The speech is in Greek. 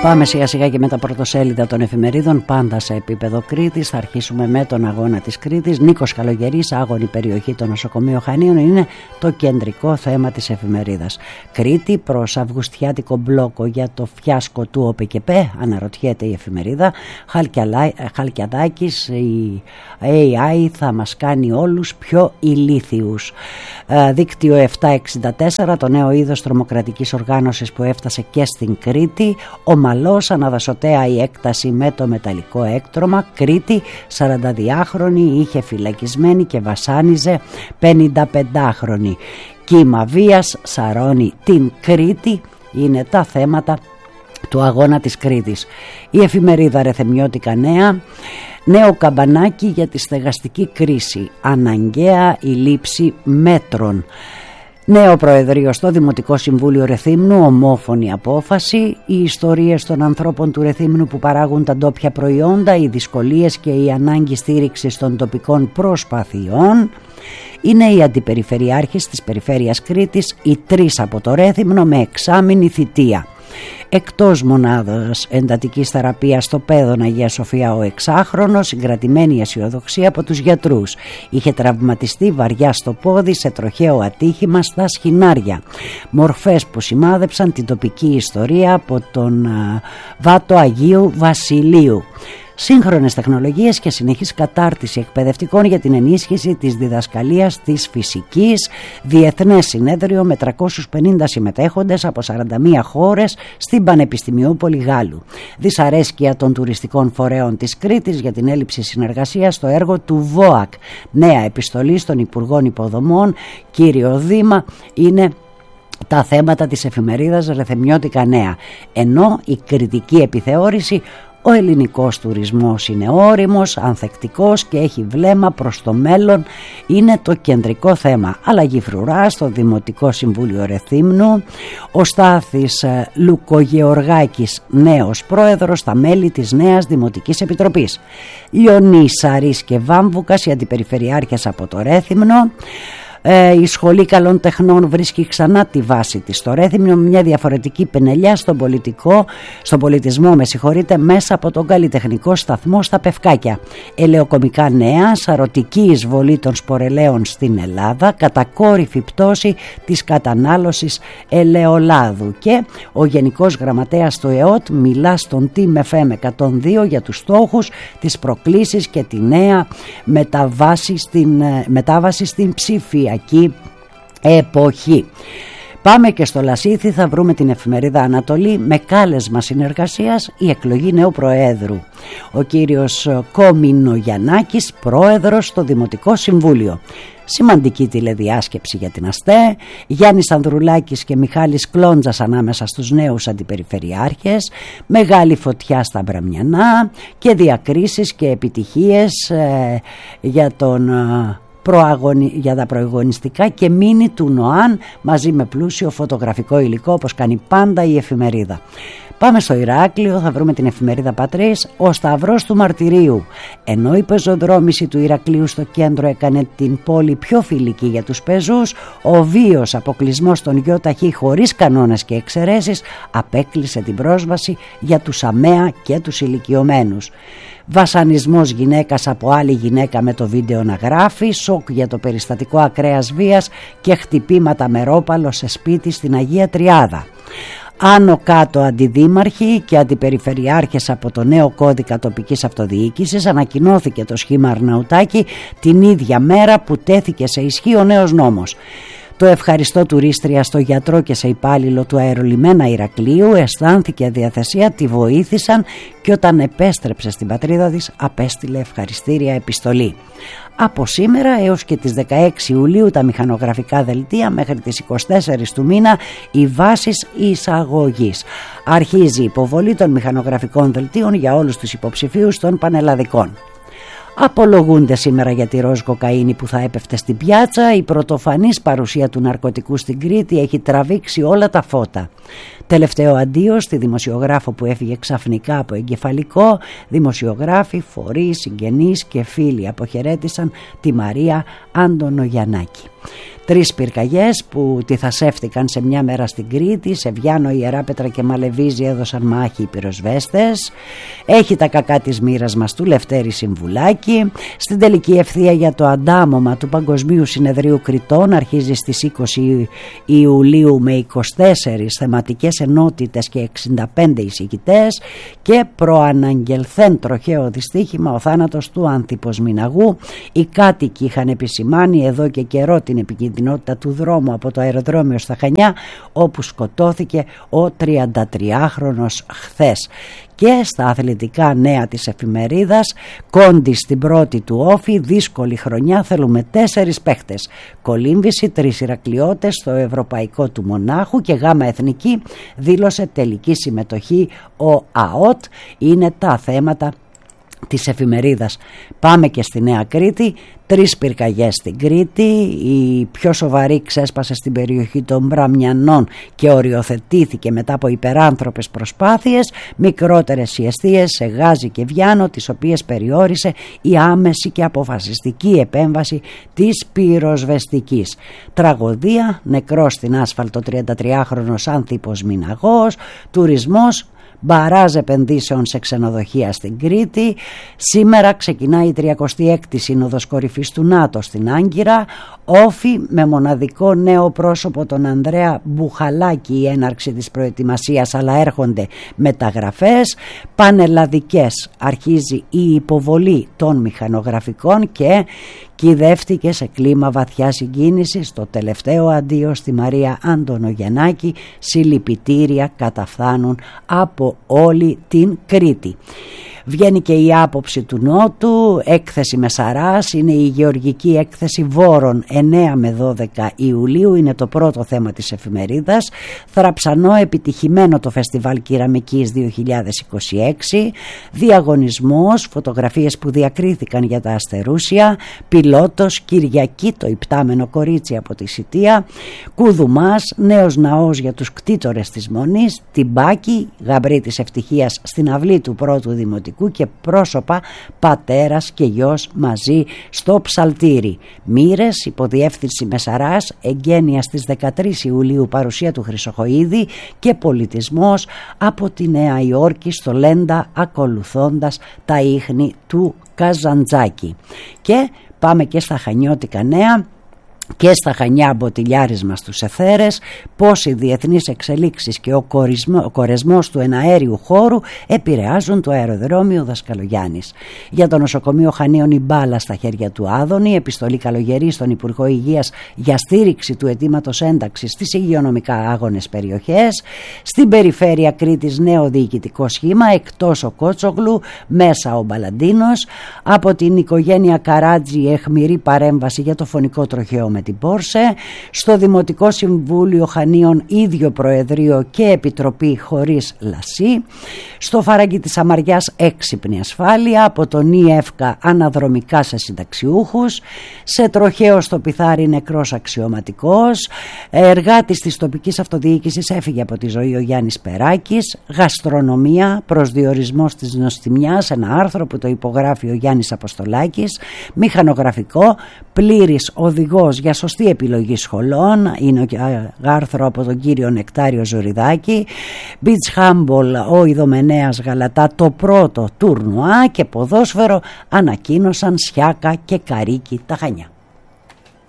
Πάμε σιγά σιγά και με τα πρωτοσέλιδα των εφημερίδων, πάντα σε επίπεδο Κρήτης. Θα αρχίσουμε με τον αγώνα της Κρήτης. Νίκος Καλογερής, άγονη περιοχή των νοσοκομείων Χανίων, είναι το κεντρικό θέμα της εφημερίδας. Κρήτη προς αυγουστιάτικο μπλόκο για το φιάσκο του ΟΠΕΚΕΠΕ, αναρωτιέται η εφημερίδα. Χαλκιαδάκης, η AI θα μας κάνει όλους πιο ηλίθιους. Δίκτυο 764, το νέο είδος τρομοκρατικής οργάνωσης που έφτασε και στην Κρήτη. Ομαλός, αναδασωτέα η έκταση με το μεταλλικό έκτρωμα. Κρήτη, 42χρονη είχε φυλακισμένη και βασάνιζε 55χρονη. Κύμα βίας σαρώνει την Κρήτη. Είναι τα θέματα του αγώνα της Κρήτης. Η εφημερίδα Ρεθεμιώτικα Νέα. Νέο καμπανάκι για τη στεγαστική κρίση. Αναγκαία η λήψη μέτρων. Νέο Προεδρείο στο Δημοτικό Συμβούλιο Ρεθύμνου, ομόφωνη απόφαση. Οι ιστορίες των ανθρώπων του Ρεθύμνου που παράγουν τα ντόπια προϊόντα, οι δυσκολίες και η ανάγκη στήριξης των τοπικών προσπαθειών. Είναι οι αντιπεριφερειάρχες της Περιφέρειας Κρήτης, οι 3 από το Ρέθυμνο με εξάμηνη θητεία. Εκτός μονάδας εντατικής θεραπείας στο Πέδον Αγία Σοφία ο 6χρονος, συγκρατημένη αισιοδοξία από τους γιατρούς. Είχε τραυματιστεί βαριά στο πόδι σε τροχαίο ατύχημα στα Σχοινάρια. Μορφές που σημάδεψαν την τοπική ιστορία από τον Βάτο Αγίου Βασιλείου. Σύγχρονες τεχνολογίες και συνεχής κατάρτιση εκπαιδευτικών για την ενίσχυση της διδασκαλίας της φυσικής. Διεθνές συνέδριο με 350 συμμετέχοντες από 41 χώρες στην Πανεπιστημιούπολη Γάλλου. Δυσαρέσκεια των τουριστικών φορέων της Κρήτης για την έλλειψη συνεργασίας στο έργο του ΒΟΑΚ. Νέα επιστολή στον Υπουργών Υποδομών, κύριο Δήμα, είναι τα θέματα της εφημερίδας Ρεθεμιώτικα Νέα. Ενώ η κριτική επιθεώρηση: ο ελληνικός τουρισμός είναι όριμος, ανθεκτικός και έχει βλέμμα προς το μέλλον, είναι το κεντρικό θέμα. Αλλαγή φρουρά στο Δημοτικό Συμβούλιο Ρεθύμνου. Ο Στάθης Λουκογεωργάκης, νέος πρόεδρος, στα μέλη της νέας Δημοτικής Επιτροπής. Λιονής, Σαρής και Βάμβουκας, οι αντιπεριφερειάρχες από το Ρέθυμνο. Η Σχολή Καλών Τεχνών βρίσκει ξανά τη βάση της στο Ρέθυμνο, μια διαφορετική πενελιά στον πολιτισμό, μέσα από τον καλλιτεχνικό σταθμό στα Πευκάκια. Ελαιοκομικά νέα, σαρωτική εισβολή των σπορελαίων στην Ελλάδα, κατακόρυφη πτώση της κατανάλωσης ελαιολάδου. Και ο Γενικός Γραμματέας του ΕΟΤ μιλά στον Team FM 102 για τους στόχους, τις προκλήσεις και τη νέα μετάβαση στην ψηφιακή εποχή. Πάμε και στο Λασίθι, θα βρούμε την εφημερίδα Ανατολή με κάλεσμα συνεργασίας η εκλογή νέου Προέδρου. Ο κύριος Κομινογιαννάκης, πρόεδρος στο Δημοτικό Συμβούλιο. Σημαντική τηλεδιάσκεψη για την ΑΣΤΕ. Γιάννης Ανδρουλάκης και Μιχάλης Κλόντζας ανάμεσα στους νέους αντιπεριφερειάρχες. Μεγάλη φωτιά στα Μπραμιανά και διακρίσεις και επιτυχίες για τα προαγωνιστικά και μίνι του ΝΟΑΝ, μαζί με πλούσιο φωτογραφικό υλικό, όπως κάνει πάντα η εφημερίδα. Πάμε στο Ηράκλειο, θα βρούμε την εφημερίδα Πατρίς. Ο Σταυρός του Μαρτυρίου. Ενώ η πεζοδρόμηση του Ηρακλείου στο κέντρο έκανε την πόλη πιο φιλική για τους πεζούς, ο βίος αποκλεισμός των ΙΟΤΑΧΗ χωρίς κανόνες και εξαιρέσεις απέκλεισε την πρόσβαση για τους ΑΜΕΑ και τους ηλικιωμένους. Βασανισμός γυναίκας από άλλη γυναίκα με το βίντεο να γράφει, σοκ για το περιστατικό ακραίας βίας και χτυπήματα με ρόπαλο σε σπίτι στην Αγία Τριάδα. Άνω κάτω αντιδήμαρχοι και αντιπεριφερειάρχες από το νέο κώδικα τοπικής αυτοδιοίκησης. Ανακοινώθηκε το σχήμα Αρναουτάκη την ίδια μέρα που τέθηκε σε ισχύ ο νέος νόμος. Το ευχαριστώ τουρίστρια στο γιατρό και σε υπάλληλο του αερολιμένα Ηρακλείου, αισθάνθηκε διαθεσία, τη βοήθησαν και όταν επέστρεψε στην πατρίδα της απέστειλε ευχαριστήρια επιστολή. Από σήμερα έως και τις 16 Ιουλίου τα μηχανογραφικά δελτία, μέχρι τις 24 του μήνα οι βάσεις εισαγωγής. Αρχίζει η υποβολή των μηχανογραφικών δελτίων για όλους τους υποψηφίους των πανελλαδικών. απολογούνται σήμερα για τη ροζ κοκαίνη που θα έπεφτε στην πιάτσα. Η πρωτοφανής παρουσία του ναρκωτικού στην Κρήτη έχει τραβήξει όλα τα φώτα. Τελευταίο αντίο στη δημοσιογράφο που έφυγε ξαφνικά από εγκεφαλικό. Δημοσιογράφοι, φορείς, συγγενείς και φίλοι αποχαιρέτησαν τη Μαρία Αντωνογιαννάκη. 3 πυρκαγιές που τυθασεύτηκαν σε μια μέρα στην Κρήτη. Σε Βιάνο, Ιεράπετρα και Μαλεβίζη έδωσαν μάχη οι πυροσβέστες. Έχει τα κακά της μοίρας μας του Λευτέρη Συμβουλάκη. Στην τελική ευθεία για το αντάμωμα του Παγκοσμίου Συνεδρίου Κρητών αρχίζει στις 20 Ιουλίου με 24 θεματικές ενότητες και 65 εισηγητές. Και προαναγγελθέν τροχαίο δυστύχημα, ο θάνατος του Άνθιπος Μηναγού. Οι κάτοικοι είχαν επισημάνει εδώ και καιρό την επικίνδυνοτητα του δρόμου από το αεροδρόμιο στα Χανιά, όπου σκοτώθηκε ο 33χρονος χθες. Και στα αθλητικά νέα της εφημερίδας, Κόντι στην πρώτη του όφη, δύσκολη χρονιά, θέλουμε 4 παίχτες. Κολύμβηση, 3 Ηρακλειώτες στο ευρωπαϊκό του Μονάχου και Γάμα Εθνική δήλωσε τελική συμμετοχή ο ΑΟΤ. Είναι τα θέματα της εφημερίδας. Πάμε και στη Νέα Κρήτη. 3 πυρκαγιές στην Κρήτη. Η πιο σοβαρή ξέσπασε στην περιοχή των Μπραμιανών και οριοθετήθηκε μετά από υπεράνθρωπες προσπάθειες. Μικρότερες οι εστίες σε Γάζι και Βιάνο, τις οποίες περιόρισε η άμεση και αποφασιστική επέμβαση της πυροσβεστικής. Τραγωδία, νεκρός στην άσφαλτο 33χρονος Άνθιπος Μηναγός. Τουρισμός, μπαράζ επενδύσεων σε ξενοδοχεία στην Κρήτη. Σήμερα ξεκινάει η 36η Σύνοδος Κορυφής του ΝΑΤΟ στην Άγκυρα. Όφη με μοναδικό νέο πρόσωπο τον Ανδρέα Μπουχαλάκη η έναρξη της προετοιμασίας, αλλά έρχονται μεταγραφές. Πανελλαδικές, αρχίζει η υποβολή των μηχανογραφικών και κυδεύτηκε σε κλίμα βαθιά συγκίνηση στο τελευταίο αντίο στη Μαρία Αντωνογιαννάκη. Συλληπιτήρια καταφθάνουν από όλη την Κρήτη. Βγαίνει και η άποψη του Νότου, έκθεση Μεσαράς, είναι η γεωργική έκθεση Βόρων 9 με 12 Ιουλίου, είναι το πρώτο θέμα της εφημερίδας. Θραψανό επιτυχημένο το Φεστιβάλ Κεραμικής 2026, διαγωνισμός, φωτογραφίες που διακρίθηκαν για τα αστερούσια, πιλότος, Κυριακή το υπτάμενο κορίτσι από τη Σιτία, Κουδουμάς, νέος ναός για τους κτήτορες της Μονής, Τιμπάκη, γαμπρή της ευτυχίας στην αυλή του πρώτου δημοτικού και πρόσωπα πατέρας και γιος μαζί στο ψαλτήρι. Μοίρες, υποδιεύθυνση Μεσαράς, εγγένεια στις 13 Ιουλίου παρουσία του Χρυσοχοΐδη και πολιτισμός από τη Νέα Υόρκη στο Λέντα ακολουθώντας τα ίχνη του Καζαντζάκη. Και πάμε και στα χανιώτικα νέα. Και στα Χανιά μποτιλιάρισμα στους εθέρες, πώς οι διεθνείς εξελίξεις και ο κορεσμός του εναέριου χώρου επηρεάζουν το αεροδρόμιο Δασκαλογιάννης. Για το νοσοκομείο Χανίων η μπάλα στα χέρια του Άδωνη, επιστολή καλογερή στον Υπουργό Υγείας για στήριξη του αιτήματος ένταξης στις υγειονομικά άγονες περιοχές. Στην περιφέρεια Κρήτης νέο διοικητικό σχήμα, εκτός ο Κότσογλου, μέσα ο Μπαλαντίνος. Από την οικογένεια Καράτζη αιχμηρή παρέμβαση για το φωνικό τροχαίο με την Πόρσε. Στο Δημοτικό Συμβούλιο Χανίων ίδιο Προεδρείο και Επιτροπή χωρίς λασί. Στο Φαράγγι της Αμαριάς έξυπνη ασφάλεια. Από τον ΙΕΦΚΑ αναδρομικά σε συνταξιούχους. Σε τροχαίο στο Πιθάρι νεκρός αξιωματικός. Εργάτης της τοπικής αυτοδιοίκησης έφυγε από τη ζωή ο Γιάννης Περάκης. Γαστρονομία, προσδιορισμός της νοστιμιάς, ένα άρθρο που το υπογράφει ο Γιάννης Αποστολάκης. Μηχανογραφικό, πλήρης οδηγός για σωστή επιλογή σχολών, είναι άρθρο από τον κύριο Νεκτάριο Ζουριδάκη. Beach Handball, ο Ιδωμενέας Γαλατά το πρώτο τουρνουά και ποδόσφαιρο ανακοίνωσαν Σιάκα και Καρίκι τα Χανιά.